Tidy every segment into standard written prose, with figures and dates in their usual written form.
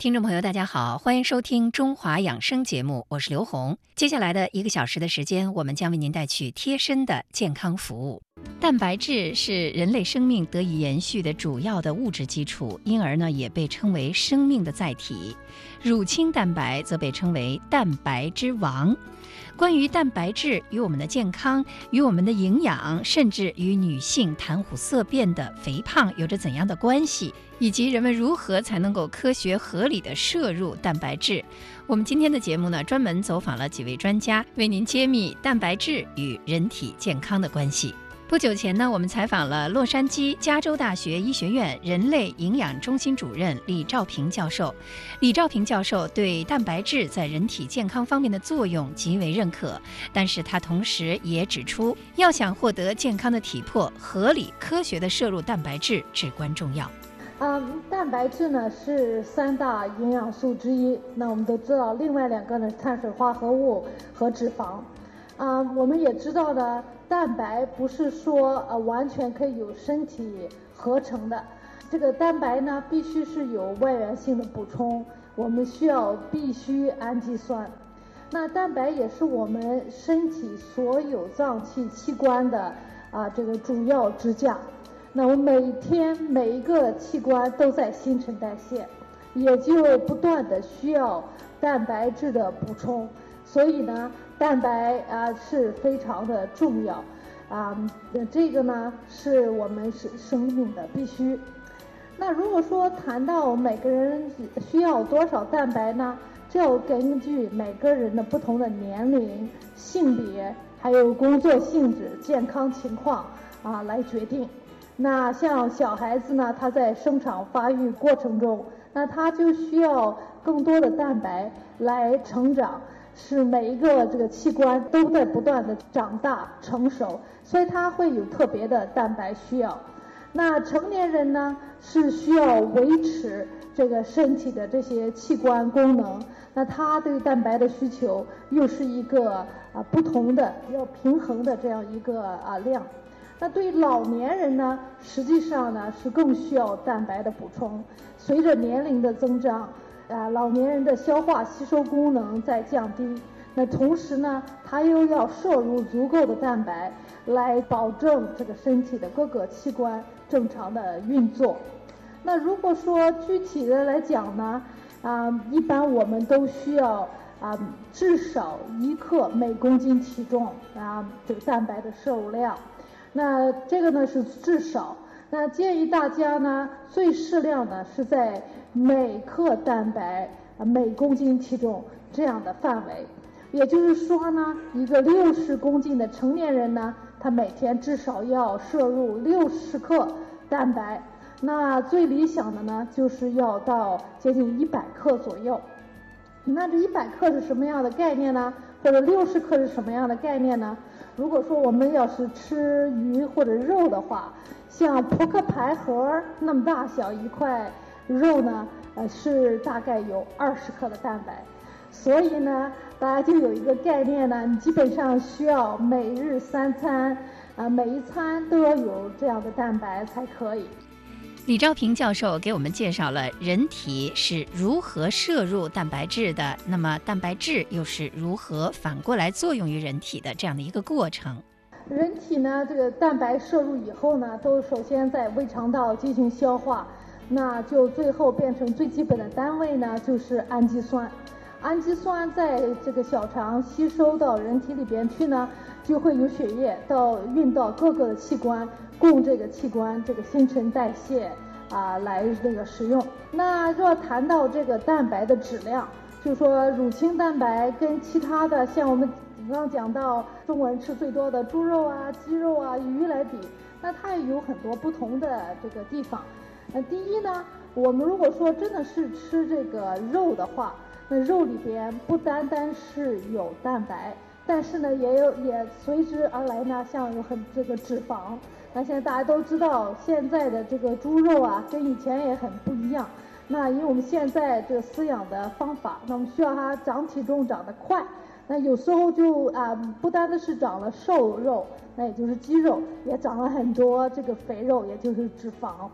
听众朋友大家好，欢迎收听中华养生节目，我是刘红。接下来的1个小时的时间，我们将为您带去贴身的健康服务。蛋白质是人类生命得以延续的主要的物质基础，因而呢也被称为生命的载体。乳清蛋白则被称为蛋白之王。关于蛋白质与我们的健康、与我们的营养，甚至与女性谈虎色变的肥胖有着怎样的关系，以及人们如何才能够科学合理的摄入蛋白质，我们今天的节目呢，专门走访了几位专家，为您揭秘蛋白质与人体健康的关系。不久前呢，我们采访了洛杉矶加州大学医学院人类营养中心主任李兆平教授。李兆平教授对蛋白质在人体健康方面的作用极为认可，但是他同时也指出，要想获得健康的体魄，合理科学的摄入蛋白质至关重要。 蛋白质呢是3大营养素之一。那我们都知道，另外2个呢是碳水化合物和脂肪。我们也知道呢，蛋白不是说完全可以由身体合成的。这个蛋白呢必须是有外源性的补充，我们必须氨基酸。那蛋白也是我们身体所有脏器器官的这个主要支架。那我每天每一个器官都在新陈代谢，也就不断的需要蛋白质的补充。所以呢，蛋白是非常的重要这个呢是我们生命的必须。那如果说谈到每个人需要多少蛋白呢，这要根据每个人的不同的年龄、性别，还有工作性质、健康情况来决定。那像小孩子呢，他在生长发育过程中，那他就需要更多的蛋白来成长，使每一个这个器官都在不断的长大成熟，所以他会有特别的蛋白需要。那成年人呢，是需要维持这个身体的这些器官功能，那他对蛋白的需求又是一个不同的要平衡的这样一个量。那对老年人呢，实际上呢是更需要蛋白的补充。随着年龄的增长，老年人的消化吸收功能在降低，那同时呢，他又要摄入足够的蛋白来保证这个身体的各个器官正常的运作。那如果说具体的来讲呢，一般我们都需要至少1克每公斤体重这个蛋白的摄入量。那这个呢是至少，那建议大家呢最适量呢是在每克蛋白每公斤体重这样的范围。也就是说呢，一个60公斤的成年人呢，他每天至少要摄入60克蛋白。那最理想的呢，就是要到接近100克左右。那这100克是什么样的概念呢？或者60克是什么样的概念呢？如果说我们要是吃鱼或者肉的话，像扑克牌盒那么大小一块肉呢，是大概有20克的蛋白。所以呢，大家就有一个概念呢，你基本上需要每日3餐，每一餐都要有这样的蛋白才可以。 李兆平教授给我们介绍了人体是如何摄入蛋白质的，那么蛋白质又是如何反过来作用于人体的这样的一个过程。 人体呢，这个蛋白摄入以后呢，都首先在胃肠道进行消化，那就最后变成最基本的单位呢，就是氨基酸。氨基酸在这个小肠吸收到人体里边去呢，就会有血液运到各个的器官，供这个器官这个新陈代谢来使用。那要谈到这个蛋白的质量，就说乳清蛋白跟其他的像我们刚刚讲到中国人吃最多的猪肉鸡肉鱼来比，那它也有很多不同的这个地方。第一呢，我们如果说真的是吃这个肉的话，那肉里边不单单是有蛋白，但是呢也随之而来呢，像有这个脂肪。那现在大家都知道，现在的这个猪肉跟以前也很不一样。那因为我们现在这个饲养的方法，那我们需要它长体重长得快，那有时候就不单单是长了瘦肉，那也就是肌肉，也长了很多这个肥肉，也就是脂肪。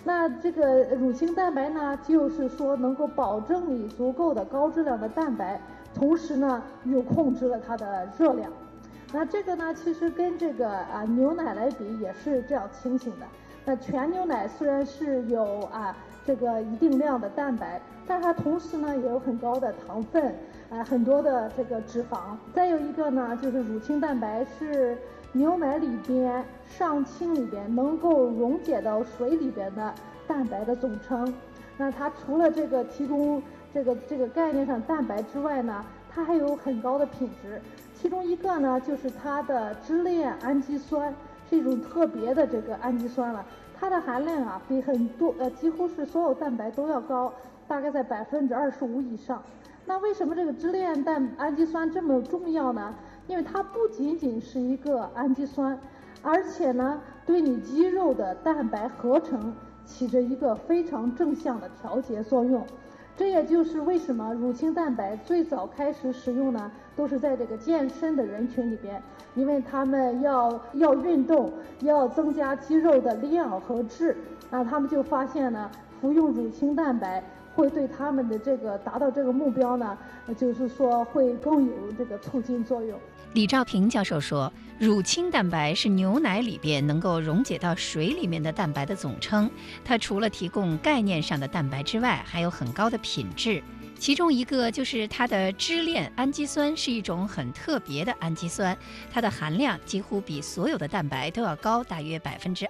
那这个乳清蛋白呢，就是说能够保证你足够的高质量的蛋白，同时呢又控制了它的热量。那这个呢，其实跟这个牛奶来比也是这样情形的。那全牛奶虽然是有这个一定量的蛋白，但它同时呢也有很高的糖分，很多的这个脂肪。再有一个呢，就是乳清蛋白是牛奶里边、上清里边能够溶解到水里边的蛋白的总称。那它除了这个提供这个概念上蛋白之外呢，它还有很高的品质。其中一个呢，就是它的支链氨基酸是一种特别的这个氨基酸了，它的含量比很多几乎是所有蛋白都要高，大概在25%以上。那为什么这个支链氨基酸这么重要呢？因为它不仅仅是一个氨基酸，而且呢，对你肌肉的蛋白合成起着一个非常正向的调节作用。这也就是为什么乳清蛋白最早开始使用呢，都是在这个健身的人群里边，因为他们要运动，要增加肌肉的量和质，那他们就发现呢，服用乳清蛋白会对他们的这个达到这个目标呢，就是说会更有这个促进作用。 李兆平教授说，乳清蛋白是牛奶里边能够溶解到水里面的蛋白的总称，它除了提供概念上的蛋白之外，还有很高的品质。其中一个就是它的支链氨基酸是一种很特别的氨基酸，它的含量几乎比所有的蛋白都要高，大约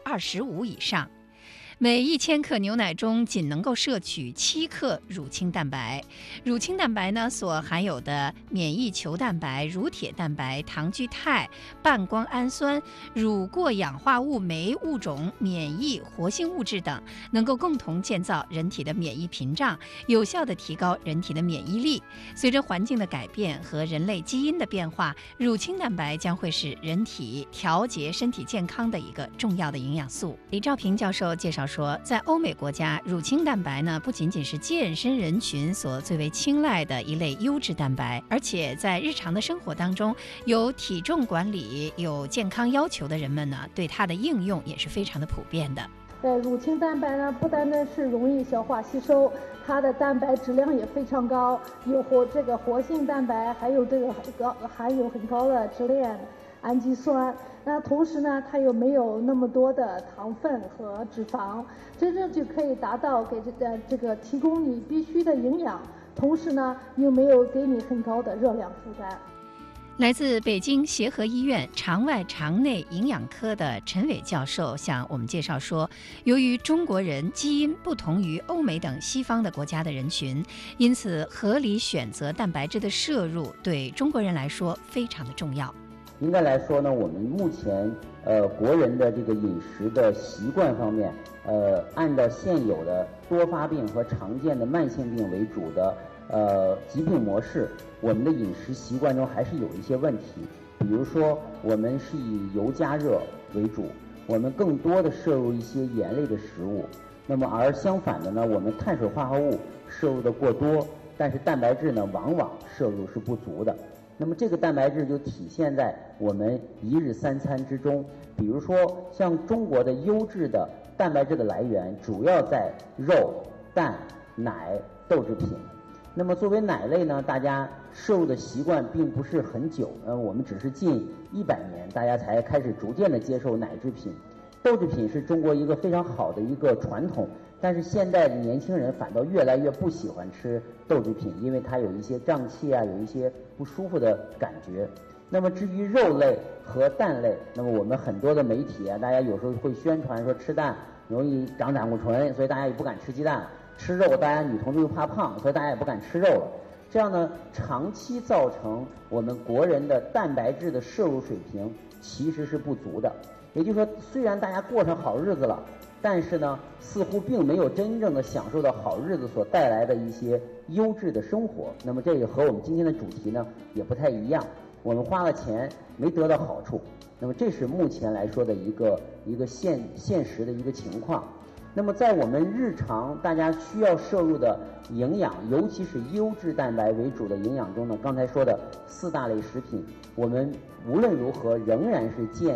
25%以上。每1000克牛奶中仅能够摄取7克乳清蛋白。乳清蛋白呢所含有的免疫球蛋白、乳铁蛋白、糖聚肽、半胱氨酸、乳过氧化物酶物种、免疫活性物质等，能够共同建造人体的免疫屏障，有效地提高人体的免疫力。随着环境的改变和人类基因的变化，乳清蛋白将会是人体调节身体健康的一个重要的营养素。李兆平教授介绍说，在欧美国家，乳清蛋白呢不仅仅是健身人群所最为青睐的一类优质蛋白，而且在日常的生活当中，有体重管理、有健康要求的人们呢，对它的应用也是非常的普遍的。 乳清蛋白呢，不单单是容易消化吸收，它的蛋白质量也非常高，有活性蛋白，还有这个含有很高的支链氨基酸。那同时呢，它又没有那么多的糖分和脂肪，真正就可以达到给这个提供你必须的营养，同时呢又没有给你很高的热量负担。 来自北京协和医院肠外肠内营养科的陈伟教授向我们介绍说，由于中国人基因不同于欧美等西方的国家的人群，因此合理选择蛋白质的摄入对中国人来说非常的重要。 应该来说呢，我们目前国人的这个饮食的习惯方面，按照现有的多发病和常见的慢性病为主的疾病模式，我们的饮食习惯中还是有一些问题。比如说，我们是以油加热为主，我们更多的摄入一些盐类的食物。那么而相反的呢，我们碳水化合物摄入的过多，但是蛋白质呢往往摄入是不足的。那么这个蛋白质就体现在我们一日3餐之中。比如说像中国的优质的蛋白质的来源主要在肉、蛋、奶、豆制品。那么作为奶类呢，大家摄入的习惯并不是很久，我们只是近100年大家才开始逐渐的接受奶制品。豆制品是中国一个非常好的一个传统，但是现在的年轻人反倒越来越不喜欢吃豆制品，因为它有一些胀气啊，有一些不舒服的感觉。那么至于肉类和蛋类，那么我们很多的媒体啊，大家有时候会宣传说吃蛋容易长胆固醇，所以大家也不敢吃鸡蛋；吃肉，大家女同志又怕胖，所以大家也不敢吃肉了。这样呢，长期造成我们国人的蛋白质的摄入水平其实是不足的。也就是说，虽然大家过上好日子了，但是呢，似乎并没有真正的享受到好日子所带来的一些优质的生活。那么这个和我们今天的主题呢也不太一样，我们花了钱没得到好处。那么这是目前来说的一个现实的一个情况。那么在我们日常大家需要摄入的营养，尤其是优质蛋白为主的营养中呢，刚才说的4大类食品，我们无论如何仍然是建议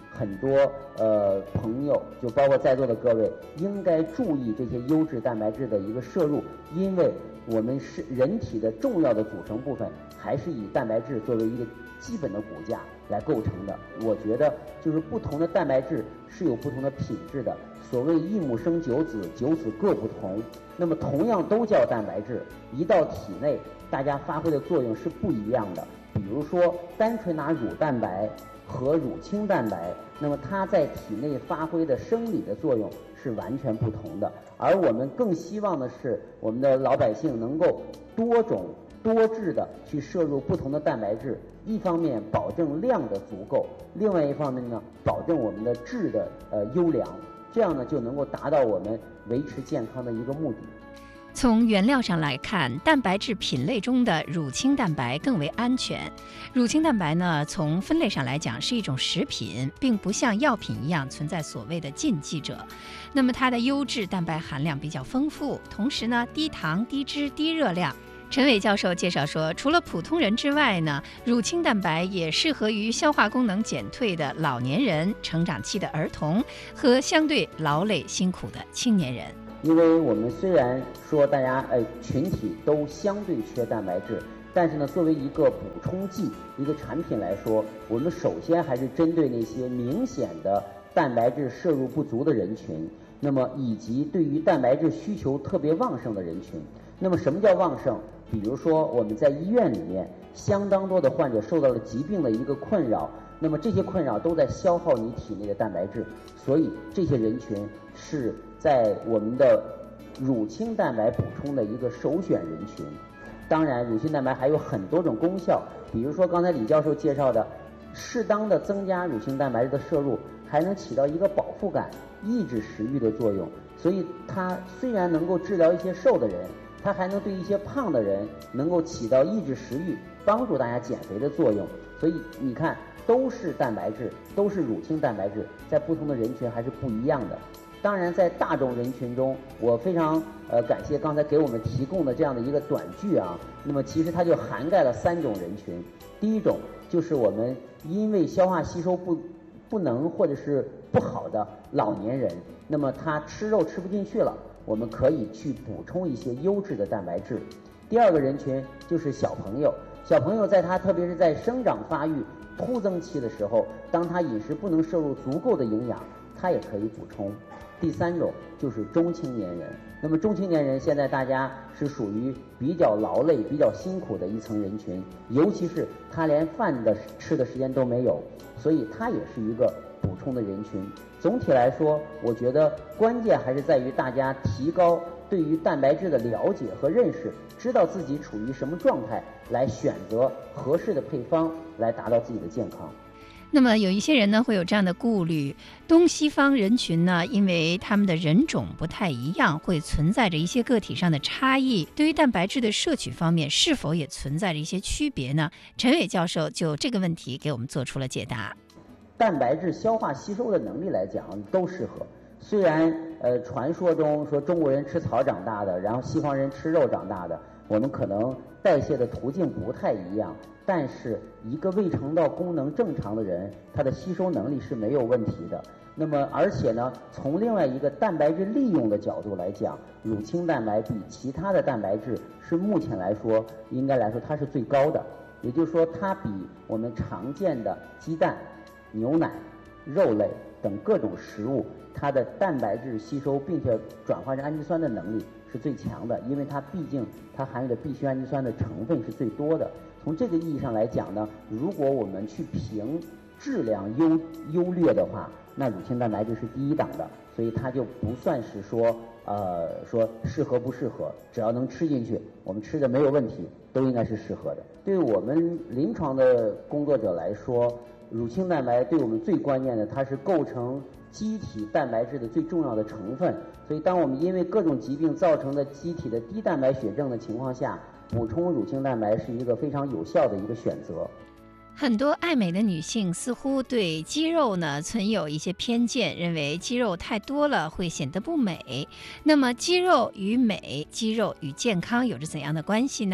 很多朋友，就包括在座的各位，应该注意这些优质蛋白质的一个摄入，因为我们是人体的重要的组成部分，还是以蛋白质作为一个基本的骨架来构成的。我觉得就是不同的蛋白质是有不同的品质的，所谓一母生九子，九子各不同。那么同样都叫蛋白质，一到体内，大家发挥的作用是不一样的。比如说，单纯拿乳蛋白和乳清蛋白，那么它在体内发挥的生理的作用是完全不同的。而我们更希望的是，我们的老百姓能够多种多质的去摄入不同的蛋白质，一方面保证量的足够，另外一方面呢，保证我们的质的优良，这样呢就能够达到我们维持健康的一个目的。 从原料上来看，蛋白质品类中的乳清蛋白更为安全。乳清蛋白呢，从分类上来讲是一种食品，并不像药品一样存在所谓的禁忌者。那么它的优质蛋白含量比较丰富，同时呢，低糖、低脂、低热量。陈伟教授介绍说，除了普通人之外呢，乳清蛋白也适合于消化功能减退的老年人、成长期的儿童和相对劳累辛苦的青年人。 因为我们虽然说大家群体都相对缺蛋白质，但是呢，作为一个补充剂、一个产品来说，我们首先还是针对那些明显的蛋白质摄入不足的人群，那么以及对于蛋白质需求特别旺盛的人群。那么什么叫旺盛？比如说我们在医院里面，相当多的患者受到了疾病的一个困扰，那么这些困扰都在消耗你体内的蛋白质，所以这些人群是在我们的乳清蛋白补充的一个首选人群。当然，乳清蛋白还有很多种功效，比如说刚才李教授介绍的，适当的增加乳清蛋白质的摄入，还能起到一个饱腹感、抑制食欲的作用。所以它虽然能够治疗一些瘦的人，它还能对一些胖的人能够起到抑制食欲、帮助大家减肥的作用。所以你看，都是蛋白质，都是乳清蛋白质，在不同的人群还是不一样的。当然，在大众人群中，我非常感谢刚才给我们提供的这样的一个短剧啊。那么其实它就涵盖了3种人群。第一种就是我们因为消化吸收不能或者是不好的老年人，那么他吃肉吃不进去了，我们可以去补充一些优质的蛋白质。第二个人群就是小朋友，小朋友在他特别是在生长发育突增期的时候，当他饮食不能摄入足够的营养，他也可以补充。第3种就是中青年人，那么中青年人现在大家是属于比较劳累、比较辛苦的一层人群，尤其是他连饭吃的时间都没有，所以他也是一个补充的人群。总体来说，我觉得关键还是在于大家提高对于蛋白质的了解和认识，知道自己处于什么状态，来选择合适的配方，来达到自己的健康。 那么有一些人呢会有这样的顾虑，东西方人群呢，因为他们的人种不太一样，会存在着一些个体上的差异，对于蛋白质的摄取方面是否也存在着一些区别呢？陈伟教授就这个问题给我们做出了解答。 蛋白质消化吸收的能力来讲都适合，虽然传说中说中国人吃草长大的，然后西方人吃肉长大的，我们可能代谢的途径不太一样，但是一个胃肠道功能正常的人，他的吸收能力是没有问题的。那么而且呢，从另外一个蛋白质利用的角度来讲，乳清蛋白比其他的蛋白质是目前来说应该来说它是最高的，也就是说它比我们常见的鸡蛋、牛奶、肉类等各种食物，它的蛋白质吸收并且转化成氨基酸的能力是最强的，因为它毕竟它含有的必需氨基酸的成分是最多的。从这个意义上来讲呢，如果我们去评质量优劣的话，那乳清蛋白质是第一档的，所以它就不算是说适合不适合，只要能吃进去，我们吃的没有问题，都应该是适合的。对我们临床的工作者来说，乳清蛋白对我们最关键的，它是构成机体蛋白质的最重要的成分，所以当我们因为各种疾病造成的机体的低蛋白血症的情况下，补充乳清蛋白是一个非常有效的一个选择。 很多爱美的女性似乎对肌肉呢存有一些偏见，认为肌肉太多了会显得不美。那么肌肉与美、肌肉与健康有着怎样的关系呢？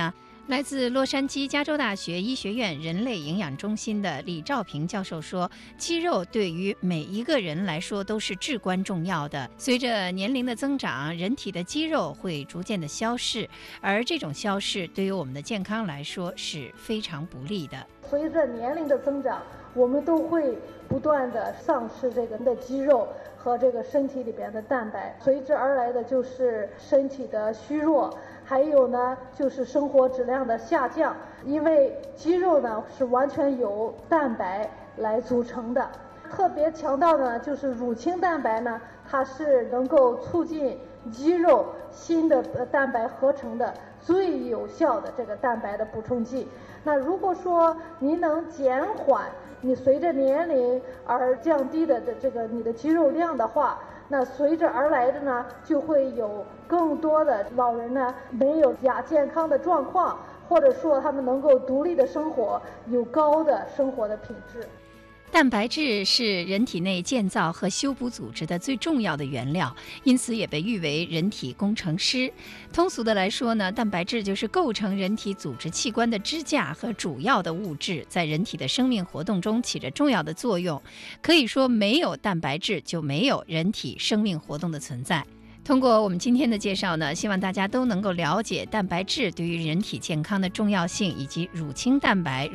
来自洛杉矶加州大学医学院人类营养中心的李兆平教授说，肌肉对于每一个人来说都是至关重要的。随着年龄的增长，人体的肌肉会逐渐的消逝，而这种消逝对于我们的健康来说是非常不利的。 随着年龄的增长，我们都会不断的丧失这个的肌肉和这个身体里边的蛋白，随之而来的就是身体的虚弱，还有呢就是生活质量的下降，因为肌肉呢是完全由蛋白来组成的。特别强调的呢就是乳清蛋白呢，它是能够促进肌肉新的蛋白合成的最有效的这个蛋白的补充剂。那如果说您能减缓你随着年龄而降低的这个你的肌肉量的话，那随之而来的呢，就会有更多的老人呢没有亚健康的状况，或者说他们能够独立的生活，有高的生活的品质。 蛋白质是人体内建造和修补组织的最重要的原料，因此也被誉为人体工程师。通俗的来说呢，蛋白质就是构成人体组织器官的支架和主要的物质，在人体的生命活动中起着重要的作用。可以说，没有蛋白质就没有人体生命活动的存在。通过我们今天的介绍呢，希望大家都能够了解蛋白质对于人体健康的重要性，以及乳清蛋白